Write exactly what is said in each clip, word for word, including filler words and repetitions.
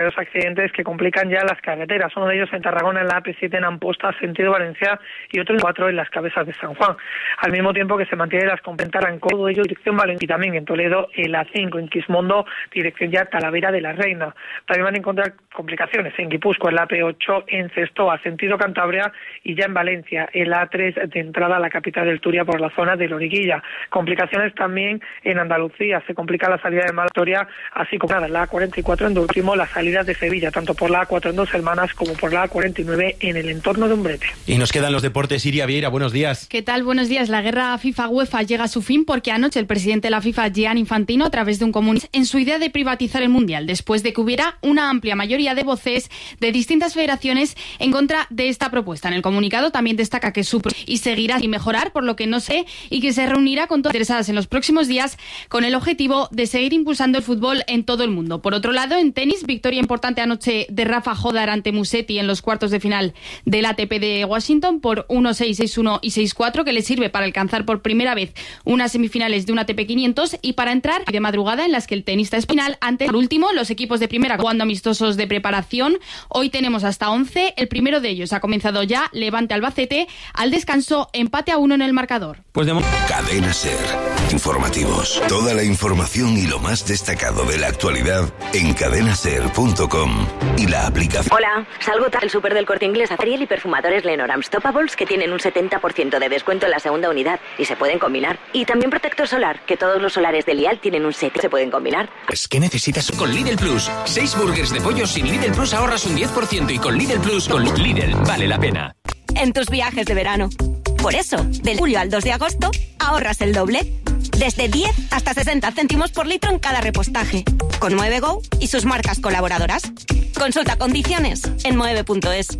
varios accidentes que complican ya las carreteras. Uno de ellos en Tarragona, en la A P siete en Amposta, sentido Valencia, y otro en cuatro en las Cabezas de San Juan. Al mismo tiempo que se mantiene las completas en todo ello dirección Valencia, y también en Toledo el A cinco, en Quismondo, dirección ya Talavera de la Reina. También van a encontrar complicaciones en Guipúzcoa, en la A P ocho, en Cestoa, sentido Cantabria, y ya en Valencia, el A tres de entrada a la capital del Turia por la zona de Loriguilla. Complicaciones también en Andalucía, se complica la salida de Malatoria, así como nada, en la A cuarenta y cuatro en Último, las salidas de Sevilla, tanto por la A cuatro en Dos Hermanas como por la A cuarenta y nueve en el entorno de Umbrete. Y nos quedan los deportes. Iria Vieira, buenos días. ¿Qué tal? Buenos días. La guerra FIFA-UEFA llega a su fin porque anoche el presidente de la FIFA, Gianni Infantino, a través de un comunicado, en su idea de privatizar el Mundial, después de que hubiera una amplia mayoría de voces de distintas federaciones en contra de esta propuesta. En el comunicado también destaca que su y seguirá y mejorar, por lo que no sé, y que se reunirá con todas las interesadas en los próximos días con el objetivo de seguir impulsando el fútbol en todo el mundo. Por otro lado, en tenis, victoria importante anoche de Rafa Jodar ante Musetti en los cuartos de final del A T P de Washington por uno seis, seis uno y seis cuatro, que le sirve para alcanzar por primera vez unas semifinales de un A T P quinientos y para entrar de madrugada en las que el tenista es final ante, por último, los equipos de primera jugando amistosos de preparación. Hoy tenemos hasta once, el primero de ellos ha comenzado ya, Levante Albacete, al descanso empate a uno en el marcador. Pues de... Cadena SER, informativos. Toda la información y lo más destacado de la actualidad en cadena ser punto com y la aplicación. Hola, salgo del súper del Corte Inglés a Ariel y perfumadores Lenormand Stoppables que tienen un setenta por ciento de descuento en la segunda unidad y se pueden combinar. Y también protector solar, que todos los solares de Lial tienen un set y se pueden combinar. Es que necesitas con Lidl Plus. Seis burgers de pollo sin Lidl Plus ahorras un diez por ciento y con Lidl Plus, con Lidl, vale la pena. En tus viajes de verano. Por eso, del julio al dos de agosto, ahorras el doble. Desde diez hasta sesenta céntimos por litro en cada repostaje. Con Moeve Go y sus marcas colaboradoras. Consulta condiciones en moeve punto es.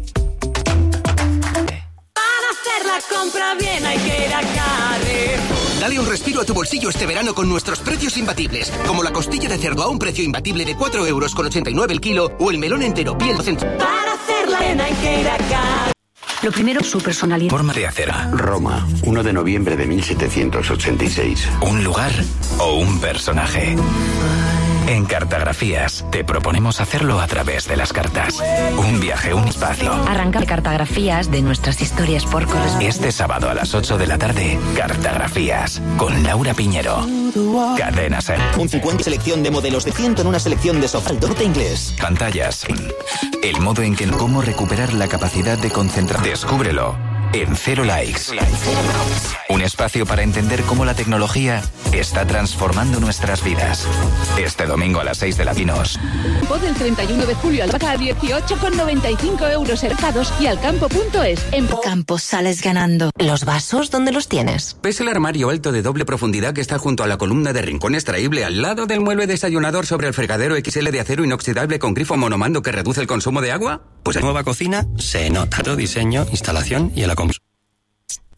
Para hacer la compra bien hay que ir a Carrefour. Dale un respiro a tu bolsillo este verano con nuestros precios imbatibles. Como la costilla de cerdo a un precio imbatible de cuatro euros con ochenta y nueve el kilo o el melón entero piel docente. Para hacerla bien hay que ir a Carrefour. Lo primero, su personalidad. Forma de hacer. Roma, uno de noviembre de mil setecientos ochenta y seis. Un lugar o un personaje. En Cartografías te proponemos hacerlo a través de las cartas. Un viaje, un espacio. Arranca Cartografías de nuestras historias por correspondencia. Este sábado a las ocho de la tarde, Cartografías con Laura Piñero. Cadena SER. Un cincuenta selección de modelos de ciento en una selección de sofá. El Corte Inglés. Pantallas. El modo en que cómo recuperar la capacidad de concentrar. Descúbrelo en Cero Likes. Un espacio para entender cómo la tecnología está transformando nuestras vidas. Este domingo a las seis de Latinos. Del treinta y uno de julio al a dieciocho con noventa y cinco euros cercados y al campo punto es. En Campo sales ganando. ¿Los vasos dónde los tienes? ¿Ves el armario alto de doble profundidad que está junto a la columna de rincón extraíble al lado del mueble desayunador sobre el fregadero X L de acero inoxidable con grifo monomando que reduce el consumo de agua? Pues en nueva cocina se nota. Todo diseño, instalación y el acom...